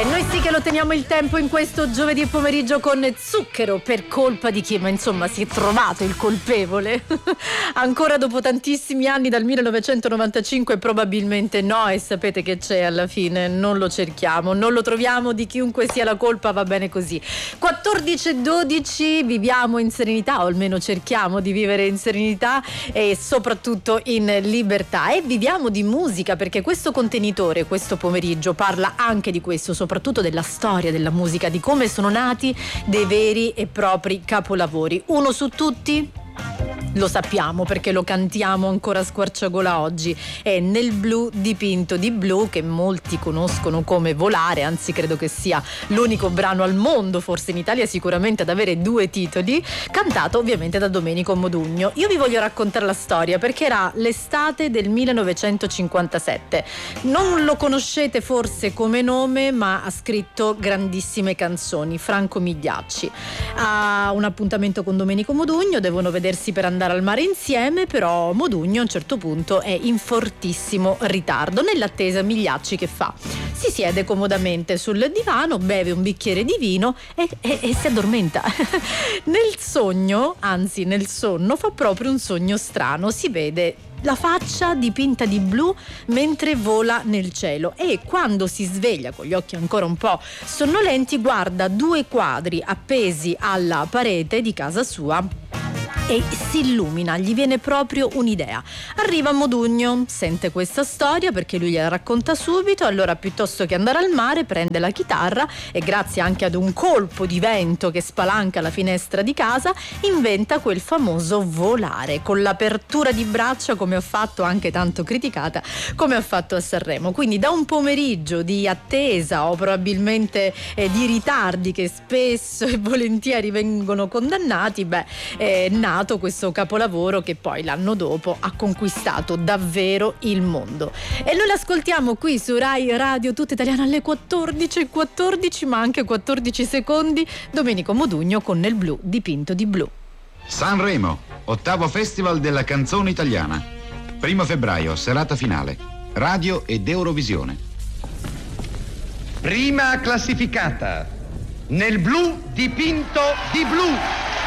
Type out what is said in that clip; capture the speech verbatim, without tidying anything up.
E noi sì che lo teniamo il tempo in questo giovedì pomeriggio con Zucchero, per colpa di chi? Ma insomma si è trovato il colpevole. Ancora dopo tantissimi anni, dal millenovecentonovantacinque probabilmente no, e sapete che c'è alla fine, non lo cerchiamo, non lo troviamo, di chiunque sia la colpa va bene così. quattordici e dodici, viviamo in serenità, o almeno cerchiamo di vivere in serenità e soprattutto in libertà, e viviamo di musica, perché questo contenitore questo pomeriggio parla anche di questo, soprattutto della storia della musica, di come sono nati dei veri e propri capolavori. Uno su tutti? Lo sappiamo perché lo cantiamo ancora a squarciagola oggi, è Nel blu dipinto di blu, che molti conoscono come Volare, anzi credo che sia l'unico brano al mondo, forse in Italia sicuramente, ad avere due titoli, cantato ovviamente da Domenico Modugno. Io vi voglio raccontare la storia perché era l'estate del millenovecentocinquantasette. Non lo conoscete forse come nome, ma ha scritto grandissime canzoni, Franco Migliacci. Ha un appuntamento con Domenico Modugno, devono vedersi per andare al mare insieme, però Modugno a un certo punto è in fortissimo ritardo. Nell'attesa Migliacci che fa? Si siede comodamente sul divano, beve un bicchiere di vino e, e, e si addormenta. Nel sogno, anzi nel sonno, fa proprio un sogno strano, si vede la faccia dipinta di blu mentre vola nel cielo, e quando si sveglia con gli occhi ancora un po' sonnolenti guarda due quadri appesi alla parete di casa sua e si illumina, gli viene proprio un'idea. Arriva Modugno, sente questa storia perché lui gliela racconta subito, allora piuttosto che andare al mare prende la chitarra e, grazie anche ad un colpo di vento che spalanca la finestra di casa, inventa quel famoso Volare, con l'apertura di braccia, come ha fatto, anche tanto criticata, come ha fatto a Sanremo. Quindi da un pomeriggio di attesa o probabilmente eh, di ritardi che spesso e volentieri vengono condannati, beh, è nato questo capolavoro che poi l'anno dopo ha conquistato davvero il mondo. E noi l'ascoltiamo qui su Rai Radio Tutta Italiana alle quattordici e quattordici, ma anche quattordici secondi, Domenico Modugno con Nel blu dipinto di blu. Sanremo, ottavo Festival della canzone italiana. Primo febbraio, serata finale. Radio ed Eurovisione. Prima classificata, Nel blu dipinto di blu.